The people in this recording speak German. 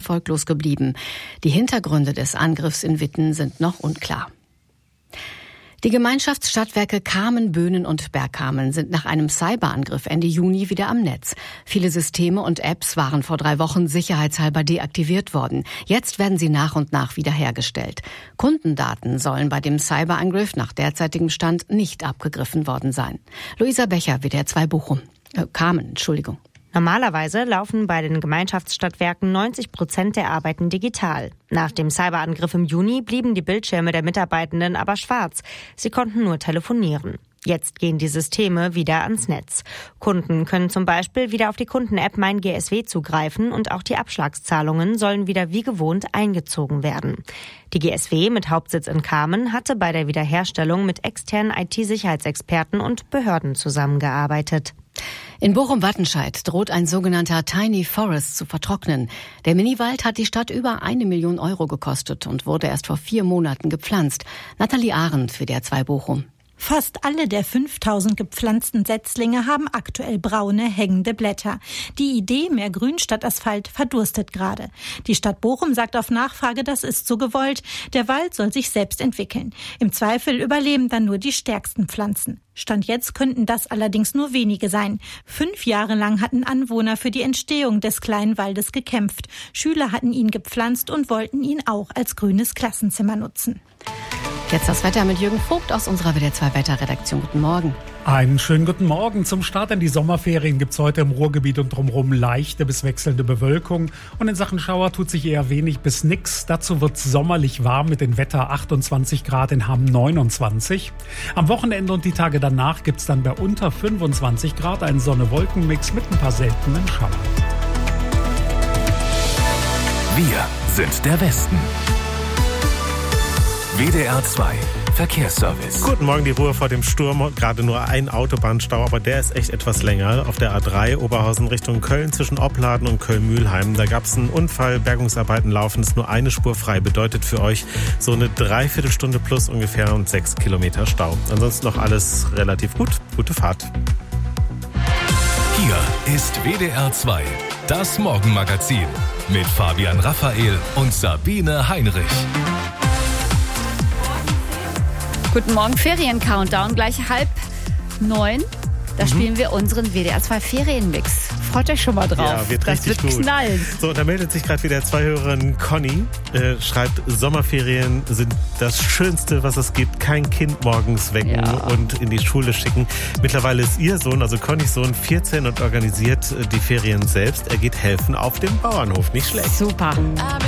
erfolglos geblieben. Die Hintergründe des Angriffs in Witten sind noch unklar. Die Gemeinschaftsstadtwerke Kamen, Böhnen und Bergkamen sind nach einem Cyberangriff Ende Juni wieder am Netz. Viele Systeme und Apps waren vor 3 Wochen sicherheitshalber deaktiviert worden. Jetzt werden sie nach und nach wiederhergestellt. Kundendaten sollen bei dem Cyberangriff nach derzeitigem Stand nicht abgegriffen worden sein. Luisa Becher, WDR 2 Bochum. Kamen. Normalerweise laufen bei den Gemeinschaftsstadtwerken 90% der Arbeiten digital. Nach dem Cyberangriff im Juni blieben die Bildschirme der Mitarbeitenden aber schwarz. Sie konnten nur telefonieren. Jetzt gehen die Systeme wieder ans Netz. Kunden können zum Beispiel wieder auf die Kunden-App Mein GSW zugreifen und auch die Abschlagszahlungen sollen wieder wie gewohnt eingezogen werden. Die GSW mit Hauptsitz in Kamen hatte bei der Wiederherstellung mit externen IT-Sicherheitsexperten und Behörden zusammengearbeitet. In Bochum-Wattenscheid droht ein sogenannter Tiny Forest zu vertrocknen. Der Miniwald hat die Stadt über 1 Million Euro gekostet und wurde erst vor 4 Monaten gepflanzt. Nathalie Arendt, WDR 2 Bochum. Fast alle der 5000 gepflanzten Setzlinge haben aktuell braune, hängende Blätter. Die Idee, mehr Grün statt Asphalt, verdurstet gerade. Die Stadt Bochum sagt auf Nachfrage, das ist so gewollt. Der Wald soll sich selbst entwickeln. Im Zweifel überleben dann nur die stärksten Pflanzen. Stand jetzt könnten das allerdings nur wenige sein. 5 Jahre lang hatten Anwohner für die Entstehung des kleinen Waldes gekämpft. Schüler hatten ihn gepflanzt und wollten ihn auch als grünes Klassenzimmer nutzen. Jetzt das Wetter mit Jürgen Vogt aus unserer WDR 2 Wetterredaktion. Guten Morgen. Einen schönen guten Morgen. Zum Start in die Sommerferien gibt es heute im Ruhrgebiet und drumherum leichte bis wechselnde Bewölkung. Und in Sachen Schauer tut sich eher wenig bis nix. Dazu wird es sommerlich warm mit den Wetter 28 Grad, in Hamm 29. Am Wochenende und die Tage danach gibt es dann bei unter 25 Grad einen Sonne-Wolken-Mix mit ein paar seltenen Schauern. Wir sind der Westen. WDR 2 Verkehrsservice. Guten Morgen, die Ruhe vor dem Sturm. Gerade nur ein Autobahnstau, aber der ist echt etwas länger. Auf der A3 Oberhausen Richtung Köln zwischen Opladen und Köln-Mühlheim. Da gab es einen Unfall, Bergungsarbeiten laufen, ist nur eine Spur frei. Bedeutet für euch so eine Dreiviertelstunde plus ungefähr und 6 Kilometer Stau. Ansonsten noch alles relativ gut. Gute Fahrt. Hier ist WDR 2, das Morgenmagazin mit Fabian Raphael und Sabine Heinrich. Guten Morgen, Ferien-Countdown, gleich 8:30. Da spielen wir unseren WDR 2 Ferienmix. Freut euch schon mal drauf. Ja, wird das richtig wird gut. Knallen. So, da meldet sich gerade wieder 2 Hörerin Conny. Schreibt, Sommerferien sind das Schönste, was es gibt. Kein Kind morgens wecken und in die Schule schicken. Mittlerweile ist ihr Sohn, also Connys Sohn, 14 und organisiert die Ferien selbst. Er geht helfen auf dem Bauernhof. Nicht schlecht. Super.